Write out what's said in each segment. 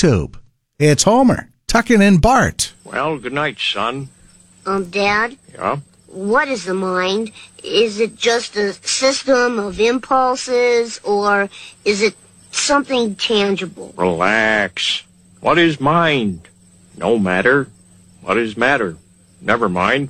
YouTube. It's Homer tucking in Bart. Well, good night, son. Dad? Yeah? What is the mind? Is it just a system of impulses, or is it something tangible? Relax. What is mind? No matter. What is matter? Never mind.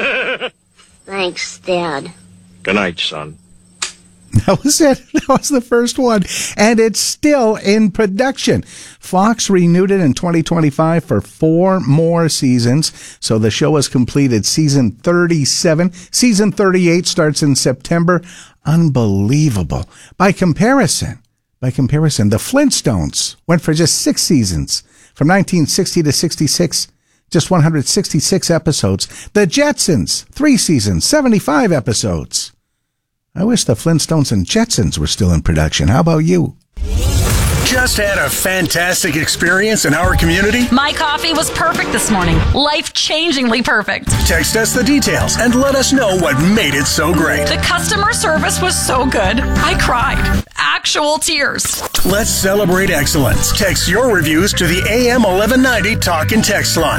Thanks, Dad. Good night, son. That was it. That was the first one. And it's still in production. Fox renewed it in 2025 for 4 more seasons. So the show has completed season 37. Season 38 starts in September. Unbelievable. By comparison, the Flintstones went for just 6 seasons. From 1960 to 66, just 166 episodes. The Jetsons, 3 seasons, 75 episodes. I wish the Flintstones and Jetsons were still in production. How about you? Just had a fantastic experience in our community? My coffee was perfect this morning. Life-changingly perfect. Text us the details and let us know what made it so great. The customer service was so good. I cried. Actual tears. Let's celebrate excellence. Text your reviews to the AM 1190 Talk and Text line.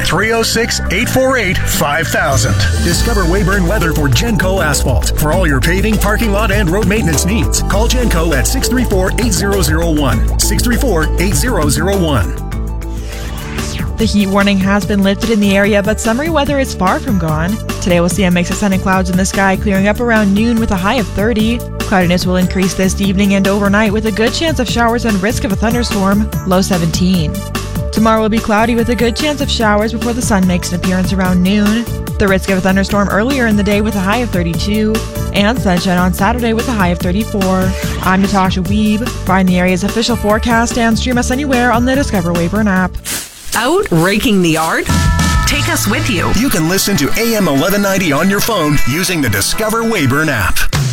306-848-5000. Discover Weyburn Weather for Genco Asphalt. For all your paving, parking lot, and road maintenance needs, call Genco at 634-8001. 634-8001. The heat warning has been lifted in the area, but summery weather is far from gone. Today we'll see a mix of sun and clouds in the sky, clearing up around noon with a high of 30. Cloudiness will increase this evening and overnight with a good chance of showers and risk of a thunderstorm, low 17. Tomorrow will be cloudy with a good chance of showers before the sun makes an appearance around noon. The risk of a thunderstorm earlier in the day with a high of 32. And sunshine on Saturday with a high of 34. I'm Natasha Weeb. Find the area's official forecast and stream us anywhere on the Discover Weyburn app. Out raking the yard? Take us with you. You can listen to AM 1190 on your phone using the Discover Weyburn app.